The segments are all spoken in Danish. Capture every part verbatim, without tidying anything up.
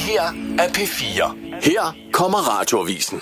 her er P fire. Her kommer Radioavisen.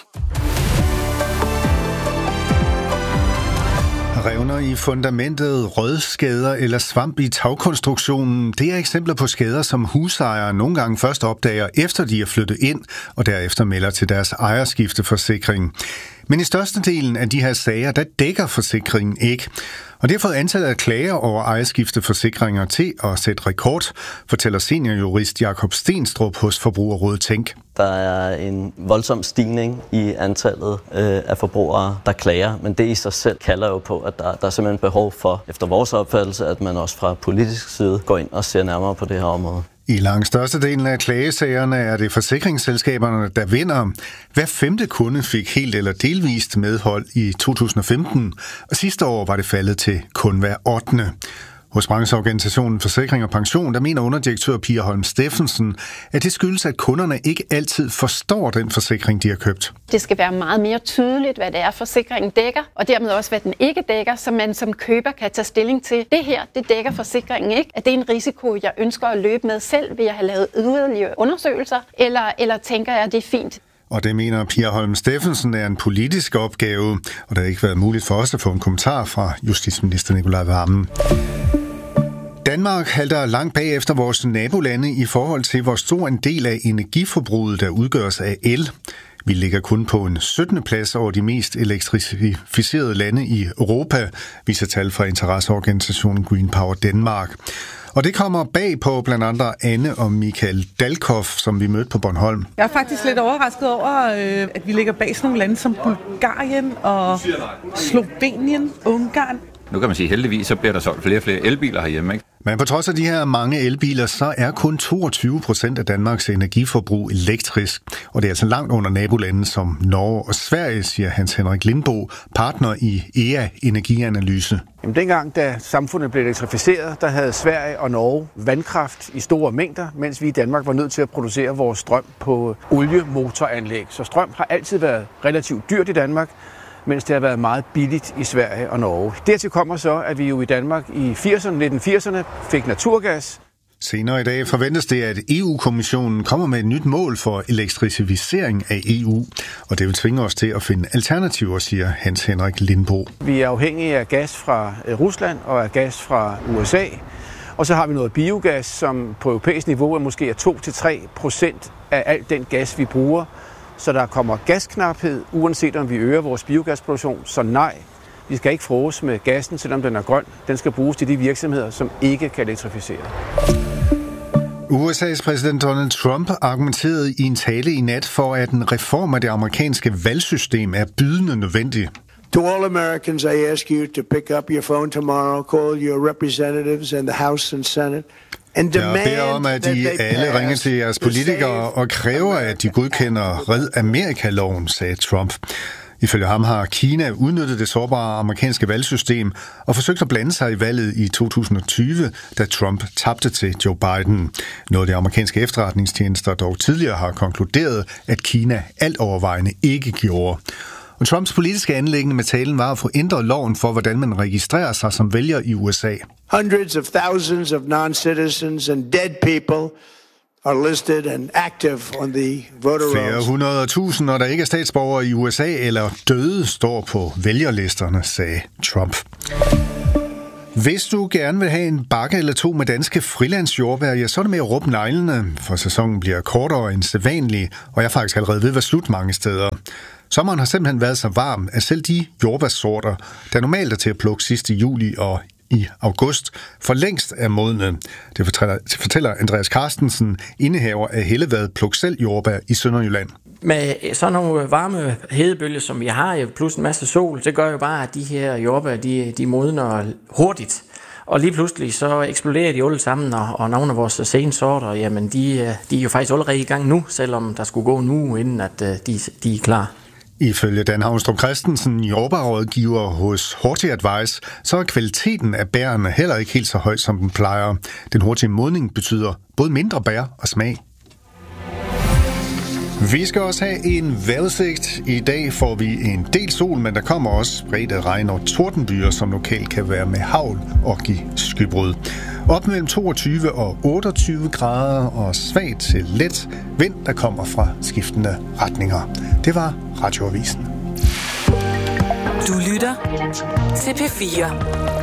Revner i fundamentet, rødskader eller svamp i tagkonstruktionen, det er eksempler på skader, som husejere nogle gange først opdager, efter de er flyttet ind, og derefter melder til deres ejerskifteforsikring. Men i størstedelen af de her sager, der dækker forsikringen ikke. Og det har fået antallet af klager over ejerskifteforsikringer til at sætte rekord, fortæller seniorjurist Jakob Stenstrup hos Forbrugerrådet Tænk. Der er en voldsom stigning i antallet øh, af forbrugere, der klager, men det i sig selv kalder jo på, at der, der er simpelthen behov for, efter vores opfattelse, at man også fra politisk side går ind og ser nærmere på det her område. I langt størstedelen af klagesagerne er det forsikringsselskaberne, der vinder. Hver femte kunde fik helt eller delvist medhold i to tusind og femten, og sidste år var det faldet til kun hver ottende. Hos brancheorganisationen Forsikring og Pension, der mener underdirektør Pia Holm Steffensen, at det skyldes, at kunderne ikke altid forstår den forsikring, de har købt. Det skal være meget mere tydeligt, hvad det er, forsikringen dækker, og dermed også, hvad den ikke dækker, så man som køber kan tage stilling til, det her, det dækker forsikringen ikke. Er det en risiko, jeg ønsker at løbe med selv, ved at have lavet yderligere undersøgelser, eller, eller tænker jeg, at det er fint? Og det mener Pia Holm Steffensen er en politisk opgave, og der har ikke været muligt for os at få en kommentar fra justitsminister Nicolai Wammen. Danmark halter langt bag efter vores nabolande i forhold til, hvor stor en del af energiforbruget, der udgøres af el. Vi ligger kun på en syttende plads over de mest elektrificerede lande i Europa, viser tal fra interesseorganisationen Green Power Denmark. Og det kommer bag på blandt andre Anne og Michael Dalkov, som vi mødte på Bornholm. Jeg er faktisk lidt overrasket over, at vi ligger bag sådan nogle lande som Bulgarien og Slovenien, Ungarn. Nu kan man sige, heldigvis så bliver der solgt flere og flere elbiler herhjemme, ikke? Men på trods af de her mange elbiler, så er kun toogtyve procent af Danmarks energiforbrug elektrisk. Og det er altså langt under nabolande som Norge og Sverige, siger Hans Henrik Lindbo, partner i E A Energianalyse. Jamen, dengang, da samfundet blev elektrificeret, der havde Sverige og Norge vandkraft i store mængder, mens vi i Danmark var nødt til at producere vores strøm på oliemotoranlæg. Så strøm har altid været relativt dyrt i Danmark, mens det har været meget billigt i Sverige og Norge. Dertil kommer så, at vi jo i Danmark i firserne, nitten firserne fik naturgas. Senere i dag forventes det, at E U-kommissionen kommer med et nyt mål for elektrificering af E U, og det vil tvinge os til at finde alternativer, siger Hans Henrik Lindbo. Vi er afhængige af gas fra Rusland og af gas fra U S A, og så har vi noget biogas, som på europæisk niveau er måske er to til tre procent af al den gas, vi bruger. Så der kommer gasknaphed, uanset om vi øger vores biogasproduktion. Så nej, vi skal ikke frås med gassen, selvom den er grøn. Den skal bruges til de virksomheder, som ikke kan elektrificere. U S A's præsident Donald Trump argumenterede i en tale i nat for, at en reform af det amerikanske valgsystem er bydende nødvendig. To all Americans, I ask you to pick up your phone tomorrow, call your representatives in the House and Senate. Jeg beder om, at I alle ringer til jeres politikere og kræver, at de godkender Red Amerika-loven, sagde Trump. Ifølge ham har Kina udnyttet det sårbare amerikanske valgsystem og forsøgt at blande sig i valget i to tusind og tyve, da Trump tabte til Joe Biden. Noget de amerikanske efterretningstjenester dog tidligere har konkluderet, at Kina alt overvejende ikke gjorde. Og Trumps politiske anliggende med talen var at få ændret loven for, hvordan man registrerer sig som vælger i U S A. Hundreds of thousands of non-citizens and dead people are listed and active on the voter rolls. Flere hundrede tusinder, der ikke er statsborgere i U S A eller døde, står på vælgerlisterne, sagde Trump. Hvis du gerne vil have en bakke eller to med danske frilandsjordbær, ja, så er det med at råbe neglene, for sæsonen bliver kortere end sædvanlig, og jeg er faktisk allerede ved at være slut mange steder. Sommeren har simpelthen været så varm, at selv de jordbærsorter, der normalt er til at plukke sidst i juli og i august, for længst er modne. Det fortæller, det fortæller Andreas Carstensen, indehaver af Hellevad Pluk Selv Jordbær i Sønderjylland. Med sådan nogle varme hedebølger, som vi har, plus en masse sol, det gør jo bare, at de her jordbær, de, de modner hurtigt. Og lige pludselig så eksploderer de alle sammen, og, og nogle af vores sensorter, jamen de, de er jo faktisk allerede i gang nu, selvom der skulle gå en uge, inden at de, de er klar. Ifølge Dan Havnstrup Christensen, jordbærrådgiver hos Horti Advice, så er kvaliteten af bærene heller ikke helt så høj, som den plejer. Den hurtige modning betyder både mindre bær og smag. Vi skal også have en vejrudsigt. I dag får vi en del sol, men der kommer også spredte regn og tordenbyer, som lokalt kan være med hagl og give skybrud. Op mellem toogtyve og otteogtyve grader og svag til let vind, der kommer fra skiftende retninger. Det var Radioavisen. Du lytter til P fire.